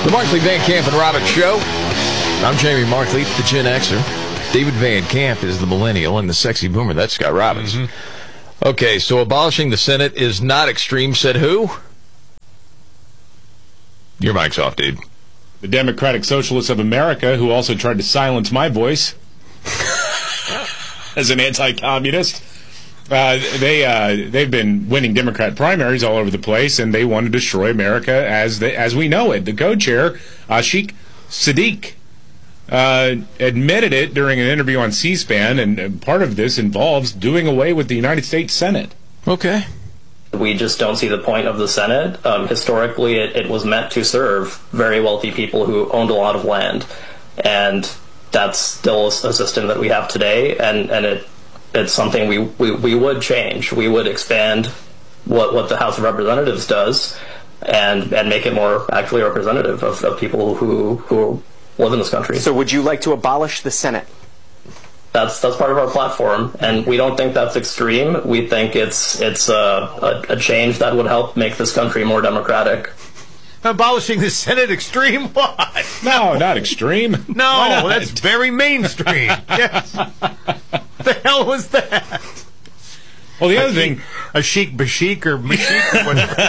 The Markley, Van Camp, and Robbins Show. I'm Jamie Markley, the Gen Xer. David Van Camp is the millennial, and the sexy boomer, that's Scott Robbins. Okay, so abolishing the Senate is not extreme, said who? Your mic's off, dude. The Democratic Socialists of America, who also tried to silence my voice as an anti-communist. They've been winning Democrat primaries all over the place, and they want to destroy America as we know it. The co-chair, Sheikh Sadiq, admitted it during an interview on C-SPAN, and part of this involves doing away with the United States Senate. Okay. We just don't see the point of the Senate. Historically, it was meant to serve very wealthy people who owned a lot of land, and that's still a system that we have today, and it's something we would change. We would expand what the House of Representatives does and make it more actually representative of people who live in this country. So would you like to abolish the Senate? That's part of our platform, and we don't think that's extreme. We think it's a change that would help make this country more democratic. Abolishing the Senate extreme? What? No, not extreme. No, that's very mainstream. Yes. The hell was that? Well, the other thing... A Sheikh Bashik or Mashik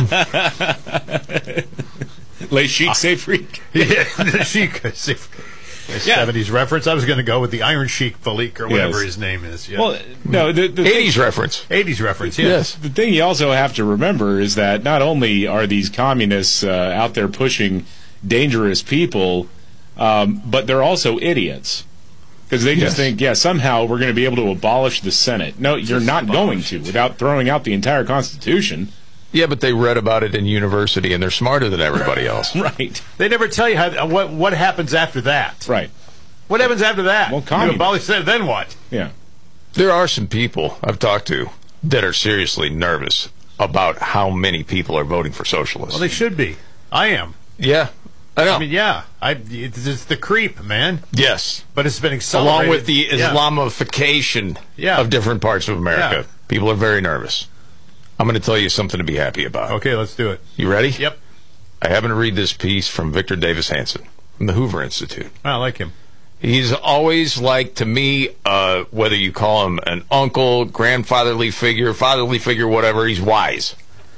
or whatever. Les Sheikh Safrik. Yeah, the Sheikh Safrik. 70s reference. I was going to go with the Iron Sheik Falik or whatever his name is. Yeah. Well, no, the 80s reference. 80s reference, yes. The thing you also have to remember is that not only are these communists out there pushing dangerous people, but they're also idiots. Because they just think, somehow we're going to be able to abolish the Senate. No, you're not going to without throwing out the entire Constitution. Yeah, but they read about it in university, and they're smarter than everybody else. Right. They never tell you what happens after that. Right. What happens after that? Well, you abolish that, then what? Yeah. There are some people I've talked to that are seriously nervous about how many people are voting for socialism. Well, they should be. I am. Yeah, I know. I mean, it's the creep, man. Yes. But it's been accelerated. Along with the Islamification of different parts of America. Yeah. People are very nervous. I'm going to tell you something to be happy about. Okay, let's do it. You ready? Yep. I happen to read this piece from Victor Davis Hanson from the Hoover Institute. I like him. He's always like, to me, whether you call him an uncle, grandfatherly figure, fatherly figure, whatever, he's wise.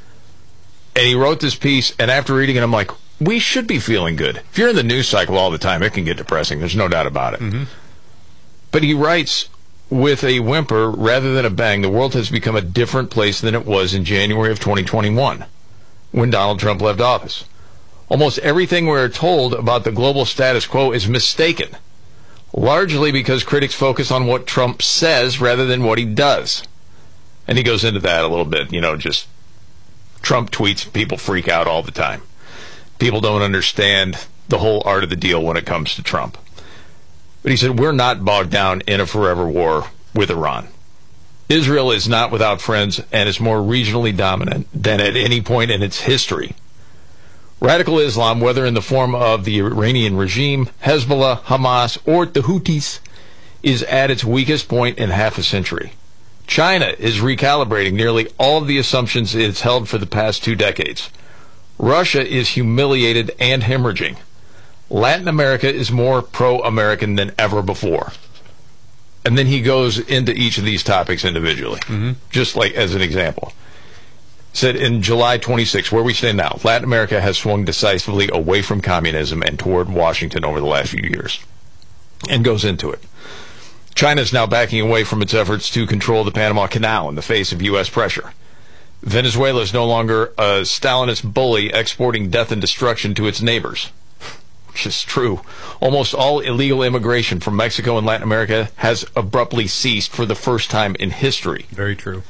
And he wrote this piece, and after reading it, I'm like, we should be feeling good. If you're in the news cycle all the time, it can get depressing. There's no doubt about it. Mm-hmm. But he writes, with a whimper rather than a bang, the world has become a different place than it was in January of 2021 when Donald Trump left office. Almost everything we're told about the global status quo is mistaken, largely because critics focus on what Trump says rather than what he does. And he goes into that a little bit, just Trump tweets, people freak out all the time. People don't understand the whole art of the deal when it comes to Trump. But he said, we're not bogged down in a forever war with Iran. Israel is not without friends and is more regionally dominant than at any point in its history. Radical Islam, whether in the form of the Iranian regime, Hezbollah, Hamas, or the Houthis, is at its weakest point in half a century. China is recalibrating nearly all of the assumptions it's held for the past 2 decades. Russia is humiliated and hemorrhaging. Latin America is more pro-American than ever before. And then he goes into each of these topics individually, just like as an example. Said in July 26, where we stand now, Latin America has swung decisively away from communism and toward Washington over the last few years. And goes into it. China is now backing away from its efforts to control the Panama Canal in the face of U.S. pressure. Venezuela is no longer a Stalinist bully exporting death and destruction to its neighbors. Which is true. Almost all illegal immigration from Mexico and Latin America has abruptly ceased for the first time in history. Very true.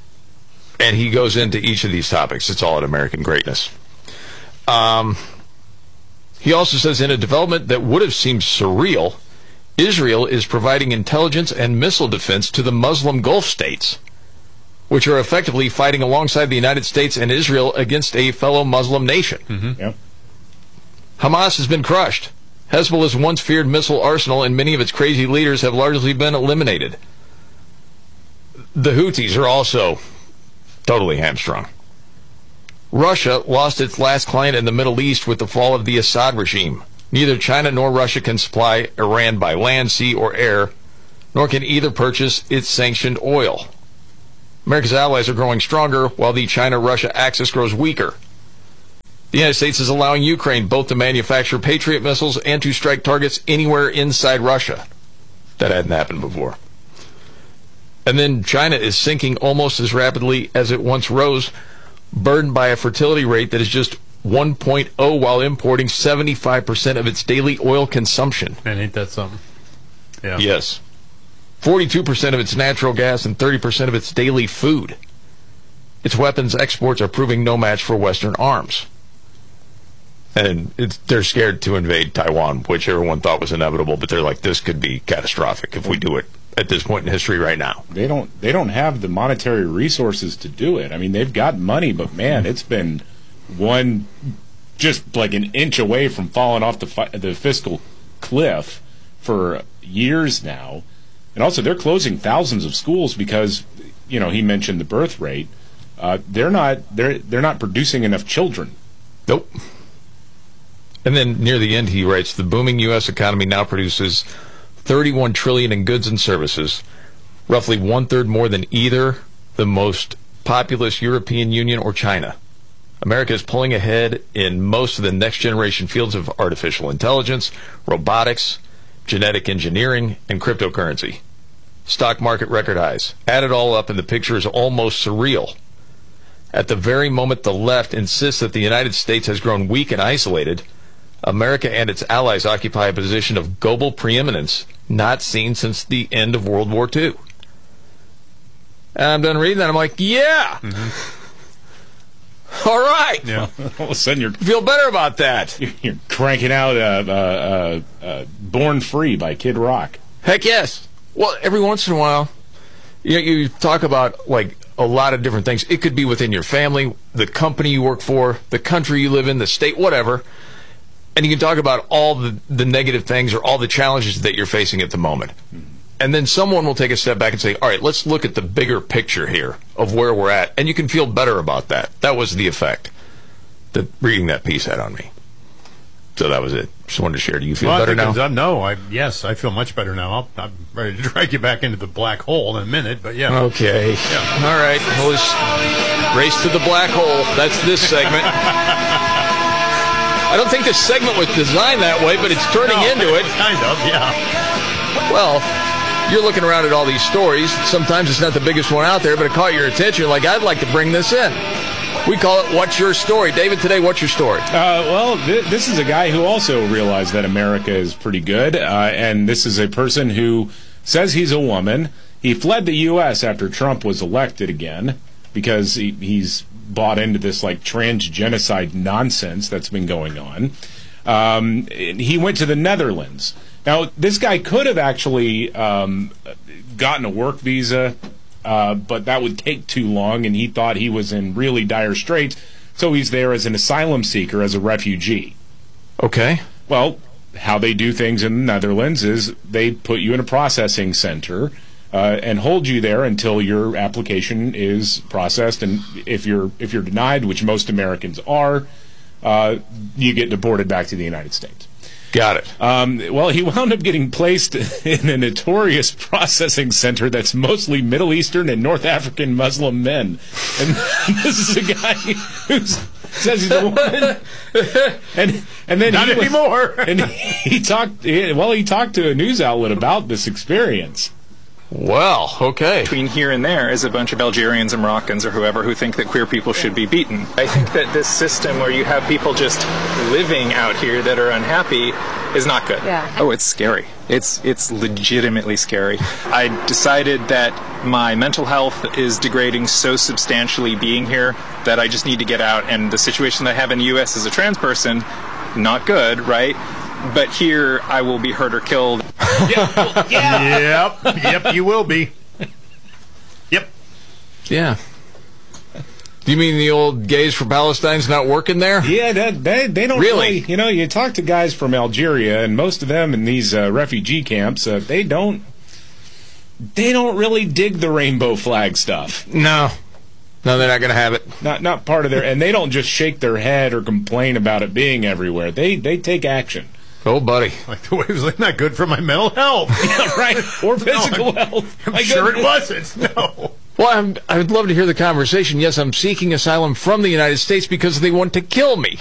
And he goes into each of these topics. It's all at American greatness. He also says, in a development that would have seemed surreal, Israel is providing intelligence and missile defense to the Muslim Gulf states, which are effectively fighting alongside the United States and Israel against a fellow Muslim nation. Mm-hmm. Yep. Hamas has been crushed. Hezbollah's once feared missile arsenal and many of its crazy leaders have largely been eliminated. The Houthis are also totally hamstrung. Russia lost its last client in the Middle East with the fall of the Assad regime. Neither China nor Russia can supply Iran by land, sea, or air, nor can either purchase its sanctioned oil. America's allies are growing stronger while the China-Russia axis grows weaker. The United States is allowing Ukraine both to manufacture Patriot missiles and to strike targets anywhere inside Russia. That hadn't happened before. And then China is sinking almost as rapidly as it once rose, burdened by a fertility rate that is just 1.0 while importing 75% of its daily oil consumption. Man, ain't that something? Yeah. Yes. 42% of its natural gas and 30% of its daily food. Its weapons exports are proving no match for Western arms. And they're scared to invade Taiwan, which everyone thought was inevitable, but they're like, this could be catastrophic if we do it at this point in history right now. They don't have the monetary resources to do it. I mean, they've got money, but man, it's been just like an inch away from falling off the fiscal cliff for years now. And also, they're closing thousands of schools because, he mentioned the birth rate. They're not producing enough children. Nope. And then near the end, he writes, the booming U.S. economy now produces $31 trillion in goods and services, roughly one-third more than either the most populous European Union or China. America is pulling ahead in most of the next-generation fields of artificial intelligence, robotics, genetic engineering, and cryptocurrency. Stock market record highs. Add it all up, and the picture is almost surreal. At the very moment the left insists that the United States has grown weak and isolated, America and its allies occupy a position of global preeminence not seen since the end of World War II. And I'm done reading that. I'm like, yeah. Mm-hmm. All right. Yeah. All of a sudden you feel better about that. You're cranking out Born Free by Kid Rock. Heck yes. Well, every once in a while, you talk about like a lot of different things. It could be within your family, the company you work for, the country you live in, the state, whatever. And you can talk about all the negative things or all the challenges that you're facing at the moment. And then someone will take a step back and say, all right, let's look at the bigger picture here of where we're at. And you can feel better about that. That was the effect that reading that piece had on me. So that was it. Just wanted to share. Do you feel better now? Yes, I feel much better now. I'm ready to drag you back into the black hole in a minute, but yeah. Okay. Yeah. All right. Well, let's race to the black hole. That's this segment. I don't think this segment was designed that way, but it's turning into it. Kind of, yeah. Well, you're looking around at all these stories. Sometimes it's not the biggest one out there, but it caught your attention. Like, I'd like to bring this in. We call it What's Your Story? David, today, what's your story? This is a guy who also realized that America is pretty good, and this is a person who says he's a woman. He fled the U.S. after Trump was elected again because he's bought into this like transgenocide nonsense that's been going on. He went to the Netherlands. Now, this guy could have actually gotten a work visa, but that would take too long, and he thought he was in really dire straits, so he's there as an asylum seeker, as a refugee. Okay. Well, how they do things in the Netherlands is they put you in a processing center and hold you there until your application is processed, and if you're denied, which most Americans are, you get deported back to the United States. Got it. Well, he wound up getting placed in a notorious processing center that's mostly Middle Eastern and North African Muslim men. And this is a guy who says he's a woman. And then not anymore. And he talked to a news outlet about this experience. Well, okay. Between here and there is a bunch of Algerians and Moroccans or whoever who think that queer people should be beaten. I think that this system where you have people just living out here that are unhappy is not good. Yeah. Oh, it's scary. It's legitimately scary. I decided that my mental health is degrading so substantially being here that I just need to get out, and the situation that I have in the U.S. as a trans person, not good, right? But here I will be hurt or killed. Yep, you will be. Yep. Yeah. Do you mean the old Gays for Palestine's not working there? Yeah, they don't really. You talk to guys from Algeria, and most of them in these refugee camps, they don't really dig the rainbow flag stuff. No. No, they're not going to have it. Not part of their, and they don't just shake their head or complain about it being everywhere. They take action. Oh, buddy. Like the way it was like, not good for my mental health. Yeah, right. Or physical health. I'm sure it wasn't. No. Well, I would love to hear the conversation. Yes, I'm seeking asylum from the United States because they want to kill me.